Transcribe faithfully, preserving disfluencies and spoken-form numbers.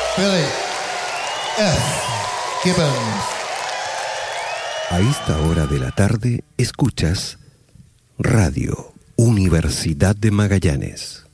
Billy F. Gibbons. A esta hora de la tarde escuchas Radio Universidad de Magallanes.